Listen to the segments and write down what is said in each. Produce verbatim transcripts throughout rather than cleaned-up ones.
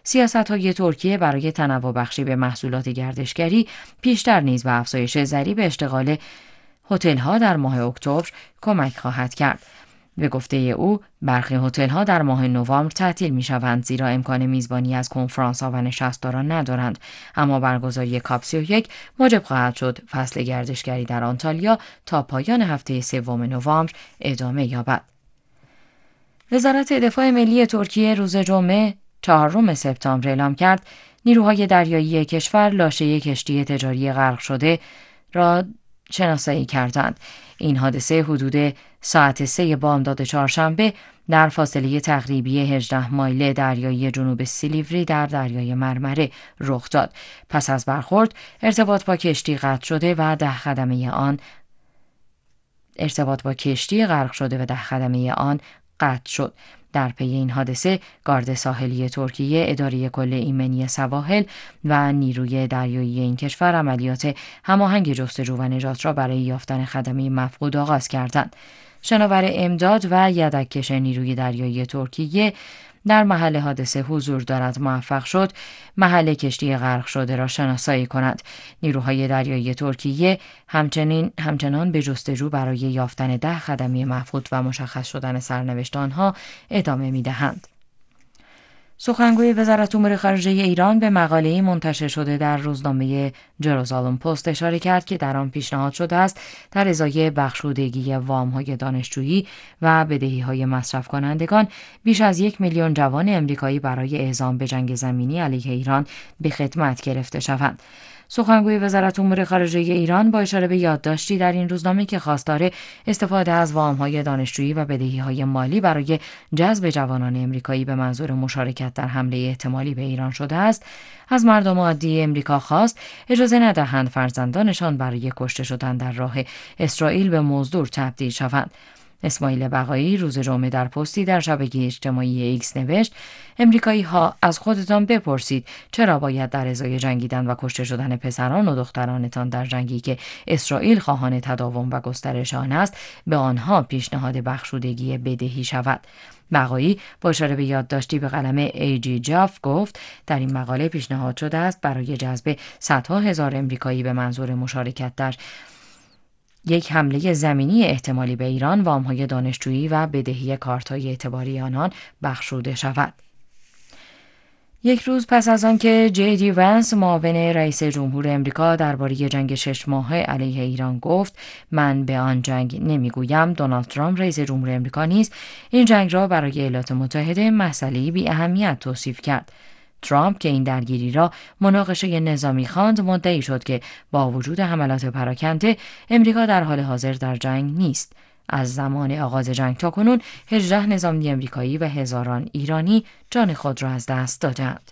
سیاست‌های ترکیه برای تنوع بخشی به محصولات گردشگری پیشتر نیز به افزایش ضریب اشتغال هتل‌ها در ماه اکتبر کمک خواهد کرد. به گفته او، برخی هتل‌ها در ماه نوامبر تعطیل می‌شوند زیرا امکان میزبانی از کنفرانس‌ها و نشستاران ندارند، اما برگزاری کاپ سی و یک موجب خواهد شد فصل گردشگری در آنتالیا تا پایان هفته سوم نوامبر ادامه یابد. وزارت دفاع ملی ترکیه روز جمعه چهارم سپتامبر اعلام کرد نیروهای دریایی کشور لاشه کشتی تجاری غرق شده را شناسایی کردند. این حادثه حدود ساعت سه بامداد چهارشنبه در فاصله تقریبی هجده مایل دریایی جنوب سیلیوری در دریای مرمره رخ داد. پس از برخورد ارتباط با کشتی قطع شده و ده خدمه آن ارتباط با کشتی غرق شده و ده خدمه آن قطع شد. در پی این حادثه گارد ساحلی ترکیه، اداره کل ایمنی سواحل و نیروی دریایی این کشور عملیات هماهنگ جستجو و نجات را برای یافتن خدمه مفقود آغاز کردند. شناور امداد و یدککش نیروی دریایی ترکیه در محل حادثه حضور دارد موفق شد محل کشتی غرق شده را شناسایی کند. نیروهای دریایی ترکیه همچنین همچنان به جستجو برای یافتن ده خدمه مفقود و مشخص شدن سرنوشت آنها ادامه می‌دهند. سخنگوی وزارت امور خارجه ایران به مقاله‌ای منتشر شده در روزنامه جروزالم پست اشاره کرد که در آن پیشنهاد شده است در ازای بخشودگی وام‌های دانشجویی و بدهی‌های مصرف کنندگان بیش از یک میلیون جوان امریکایی برای اعزام به جنگ زمینی علیه ایران به خدمت گرفته شوند. سخنگوی وزارت امور خارجه ایران با اشاره به یادداشتی در این روزنامه که خواستار استفاده از وام‌های دانشجویی و بدهی‌های مالی برای جذب جوانان امریکایی به منظور مشارکت در حمله احتمالی به ایران شده است، از مردم عادی امریکا خواست اجازه ندهند فرزندانشان برای کشته شدن در راه اسرائیل به مزدور تبدیل شوند. اسماعیل بقایی روز جمعه در پستی در شبکه اجتماعی ایکس نوشت: امریکایی ها از خودتان بپرسید چرا باید در ازای جنگیدن و کشته شدن پسران و دخترانتان در جنگی که اسرائیل خواهان تداوم و گسترش آن است به آنها پیشنهاد بخشودگی بدهی شود. بقایی با اشاره به یادداشتی به قلم ای جی جاف گفت در این مقاله پیشنهاد شده است برای جذب صدها هزار امریکایی به منظور مشارکت در یک حمله زمینی احتمالی به ایران وام‌های دانشجویی و بدهی کارت‌های اعتباری آنان بخشوده شود. یک روز پس از آنکه جی دی ونس معاون رئیس جمهور امریکا درباره جنگ شش ماهه علیه ایران گفت من به آن جنگ نمیگویم، دونالد ترامپ رئیس جمهور امریکا نیز این جنگ را برای ایالات متحده مسئله‌ای بی اهمیت توصیف کرد. ترامپ که این درگیری را مناقشه نظامی خواند مدعی شد که با وجود حملات پراکنده امریکا در حال حاضر در جنگ نیست. از زمان آغاز جنگ تا کنون هجده نظامی امریکایی و هزاران ایرانی جان خود را از دست دادند.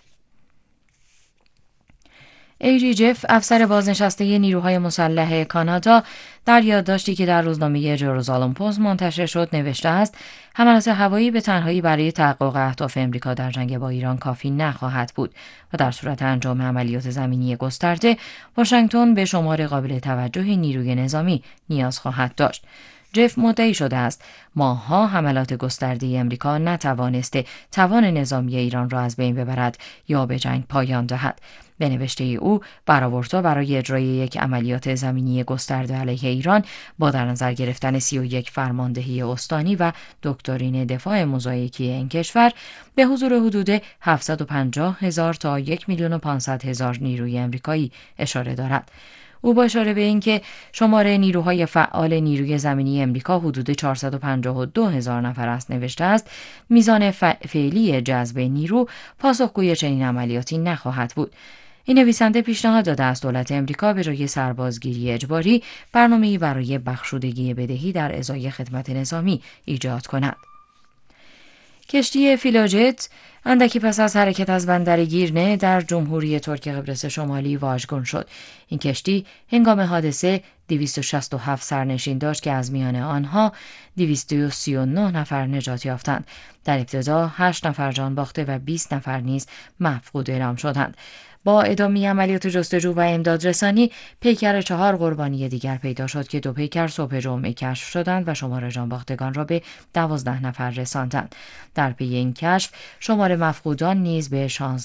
ایری جف، افسر بازنشسته نیروهای مسلح کانادا، در یادداشتی که در روزنامه جروزالم پست منتشر شد نوشته است حملات هوایی به تنهایی برای تحقق اهداف امریکا در جنگ با ایران کافی نخواهد بود و در صورت انجام عملیات زمینی گسترده واشنگتن به شمار قابل توجهی نیروی نظامی نیاز خواهد داشت. جف مدعی شده است ماه‌ها حملات گسترده امریکا نتوانسته توان نظامی ایران را از بین ببرد یا به جنگ پایان دهد. به نوشته او برآوردها برای اجرای یک عملیات زمینی گسترده علیه ایران با در نظر گرفتن سی و یک فرماندهی استانی و دکترین دفاع موزاییکی این کشور به حضور حدود هفتصد و پنجاه هزار تا یک میلیون و پانصد هزار نیروی امریکایی اشاره دارد. او با اشاره به اینکه شمار نیروهای فعال نیروی زمینی امریکا حدود چهارصد و پنجاه و دو هزار نفر است نوشته است میزان فعلی جذب نیرو پاسخگوی چنین عملیاتی نخواهد بود. این نویسنده پیشنهاد داده است دولت امریکا به جای سربازگیری اجباری برنامه‌ای برای بخشودگی بدهی در ازای خدمت نظامی ایجاد کند. کشتی فیلاجت اندکی پس از حرکت از بندر گیرنه در جمهوری ترک قبرس شمالی واژگون شد. این کشتی هنگام حادثه دویست و شصت و هفت سرنشین داشت که از میان آنها دویست و سی و نه نفر نجات یافتند. در ابتدا هشت نفر جان باخته و بیست نفر نیز مفقود اعلام شدند. با ادامه عملیات جستجو و امدادرسانی پیکر چهار قربانی دیگر پیدا شد که دو پیکر صبح جمعه کشف شدند و شمار جانباختگان را به دوازده نفر رساندند. در پی این کشف شمار مفقودان نیز به شانزده